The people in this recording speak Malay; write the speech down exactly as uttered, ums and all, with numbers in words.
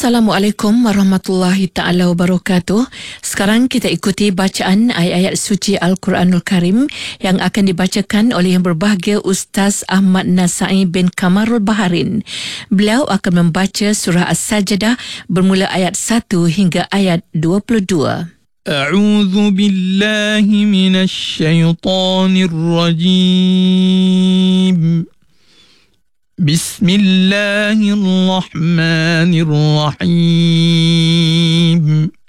Assalamualaikum warahmatullahi ta'ala wabarakatuh. Sekarang kita ikuti bacaan ayat-ayat suci Al-Quranul Karim yang akan dibacakan oleh yang berbahagia Ustaz Ahmad Nasai bin Kamarul Baharin. Beliau akan membaca surah As-Sajdah bermula ayat satu hingga ayat dua puluh dua. A'udzu billahi minasy syaithanir rajim. Bismillahirrahmanirrahim.